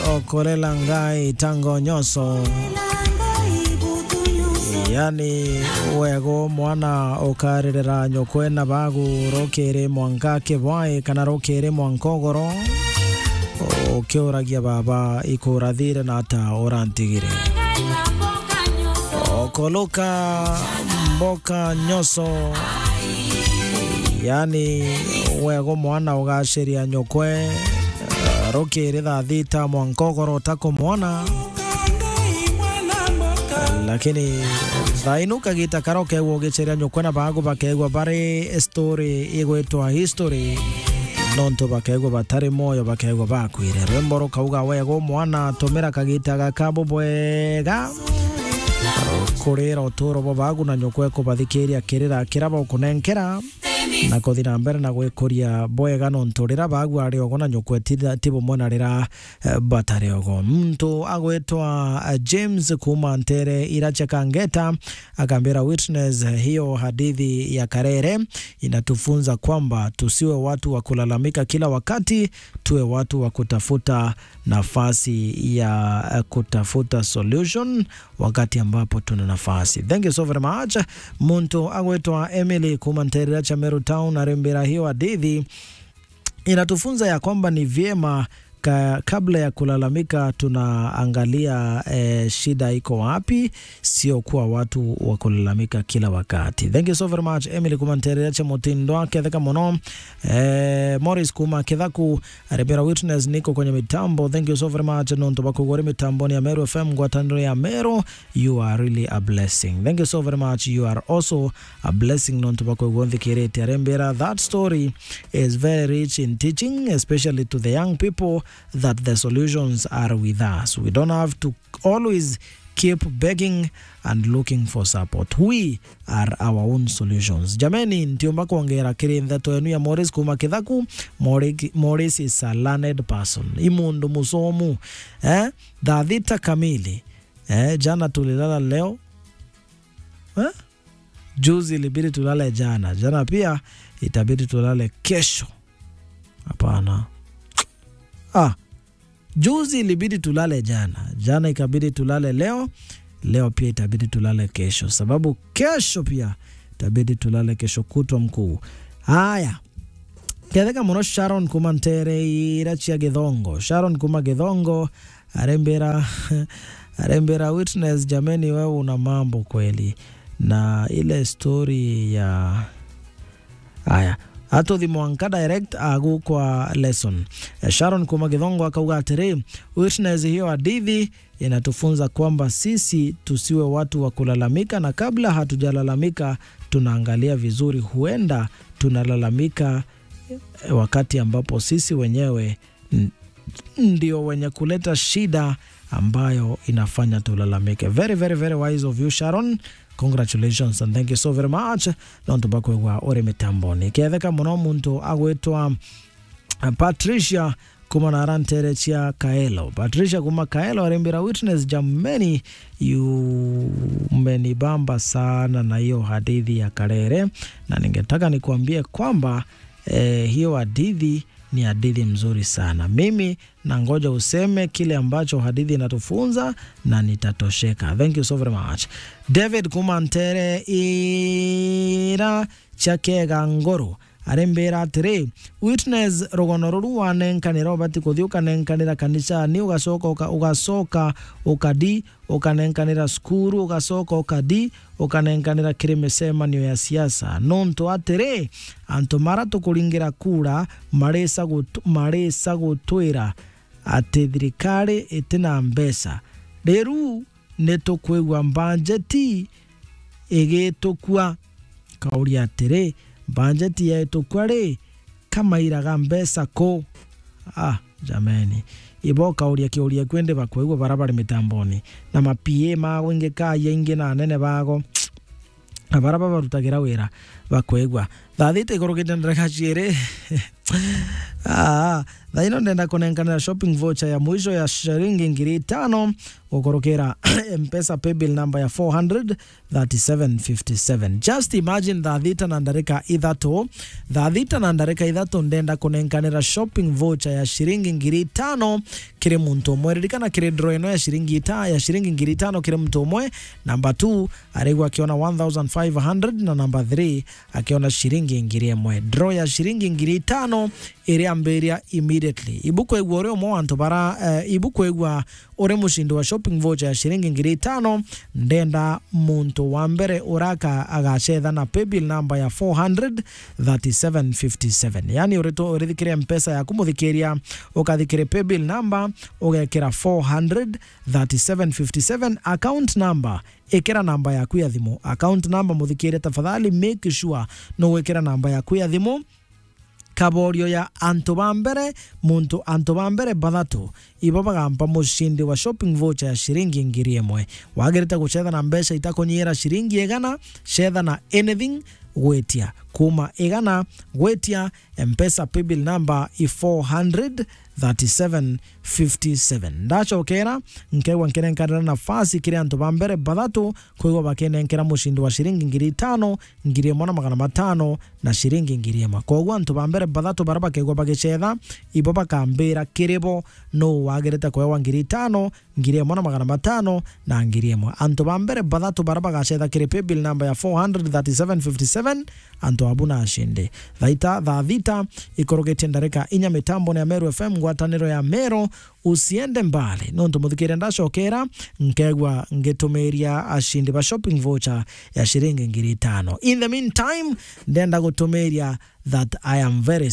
okolela ngai tango nyoso. Yani wego mwana okarerera nyokwena bagu rokere mwangake bwae kana rokere mwankogoro okeoragia baba ikorathire na ata orantigire okoloka mboka nyoso. Yani wego mwana ogasheria nyokwe rokere thita mwankogoro tako mwana. Lakini thainuka gita karoke wogecheria nyokwena bagu bakegwa bare story igwetwa history nonto bakegwa batari moyo bakegwa bakwire remboro kauga wego mwana tomera kagita gakabo bwega kurira otoro bagu na nyokweko bathikiria kirira kiraba ukunenkera na kothina mbere na gwikoria bwega nontorira bagu ari ogona nyokwetira tibo mona rira batari ogo mtu agwetwa James Kumantere Iracha Kangeta akambira Witness hiyo hadithi ya Karere inatufunza kwamba tusiwe watu wa kulalamika kila wakati, tuwe watu wa kutafuta nafasi ya kutafuta solution wakati ambapo tuna nafasi. Thank you so very much. Mtu agwetwa Emily Kumantere Iracha Meru Town arembera hiyo hadithi inatufunza ya kwamba ni vyema kabla ya kulalamika tunaangalia shida iko wapi, sio kuwa watu wa kulalamika kila wakati. Thank you so very much Emily Kumantere cha Motindo ketheka mono. Morris Kuma kethaku arembera Witness niko kwenye mitambo. Thank you so very much nonto bakugore mitambo ni Meru FM gwatandro ya Meru. You are really a blessing. Thank you so very much. You are also a blessing nonto bakugonthi kirete arembera. That story is very rich in teaching, especially to the young people, that the solutions are with us. We don't have to always keep begging and looking for support. We are our own solutions. Jameni, ntiomba kuongera kirinda toenu ya Morris Kuma kethaku. Morris is a learned person. Imundu musomu. Thita kamili. Jana tulilala leo. Juzi ilibidi tulale jana. Jana pia itabidi tulale kesho. Hapana. Juzi ilibidi tulale jana. Jana ikabidi tulale leo. Leo pia itabidi tulale kesho. Sababu kesho pia itabidi tulale kesho kutwa mkuu. Haya. Ketheka mono Sharon Kumantere Iracha Githongo. Sharon Kuma Githongo arembera Witness. Jameni wewe una mambo kweli. Na ile story ya haya ato the Mwanka direct agu kwa lesson. Sharon Kuma Githongo akauga atiri Witness hiyo hadithi inatufunza kwamba sisi tusiwe watu wa kulalamika, na kabla hatujalalamika tunaangalia vizuri. Huenda tunalalamika wakati ambapo sisi wenyewe ndio wenye kuleta shida ambayo inafanya tulalamike. Very very very wise of you Sharon. Congratulations and thank you so very much. Don't bakwe ore mitamboni. Ketheka muno muntu agwetwa Patricia Kuma narantere chia Kaelo. Patricia Kuma Kaelo arembera Witness. Jameni, you menibamba sana na hiyo hadithi ya Karere, na ningetaka nikuambie kwamba hiyo hadithi ni hadithi mzuri sana. Mimi na ngoja useme kile ambacho hadithi inatufunza na nitatosheka. Thank you so very much. David Kumantere Iracha Kegangoro arembera atiri Witness rogonoruru wanenkanira bati kuthiuka nenkanira kanisa ni ugasoka ukadi ukanenkanira skuru ugasoka ukadi ukanenkanira kirimesema niyo ya siasa nonto atiri antomara tukuringira kura maresa gutwira ati thirikari itina mbesa reru netukwigwa budgeti igitukwa kauri atiri budgeti ya tukware kama iraga mbesa ko jameni ibo kauri akiuria kwende bakwigwa barabara mitamboni na mapie magwinge ka yenge na nene bago abaraba barutagira wira bakwigwa Thadite ikorogete ndareka chere. Thaino ndenda kunenkanira shopping voucher ya mwisho ya shilingi 5,000 ukorokera M-Pesa paybill number ya 400-3757. Just imagine thadita na ndareka ithato. Thadita na ndareka ithato ndenda kunenkanira shopping voucher ya shilingi 5,000 kire muntu umwe. Ririkana kire draw ino ya shilingi 5,000 kire muntu umwe. Number 2 aregwa akiona 1,500 na number 3 akiona shilingi 1,000. Draw ya shilingi 5,000 iri amberia immediately. Ibuko egwa ore omo wantu bara ibuko egwa ore mushindi wa shopping voucher ya shilingi 5,000 ndenda muntu wa mbere uraka agachetha na paybill number ya 400-3757. Yani urithikire M-Pesa ya kumuthikiria ukathikire paybill number ugekira 400-3757 account number ekera namba yaku ya thimu. Account number muthikire tafadhali make sure no wekera namba yaku ya thimu. Kaborio ya antobambere muntu antobambere badatu ibo bagamba mushindi wa shopping voucher ya shilingi 1,000. Wagereta guchetha na mbesha itakonyera shilingi 100 shetha na anything gwetia kuma 100 gwetia M-Pesa paybill number 400-3757. Ndacho kera nkewa nkenenkarira nafasi kire antobambere badatu kuigwa bakenenkera mushindi wa shilingi 5,000 1,500 na shilingi 1,000. Kogwa antobambere badatu baraba kegwa bagechetha ibo bakambira kirebo no wagereta kwewa 5,000 1,500 na 1,000. Antobambere badatu baraba gachetha kire paybill number ya 400-3757 anto abuna ashinde. Thadita ikorogete ndareka inya mitambo ya Meru FM ngwataniro ya Meru. Usiende mbali nonto muthikire ndacokera nkegwa ngetumeria ashinde ba shopping voucher ya shilingi 5,000. In the meantime ndenda gutumeria that I am very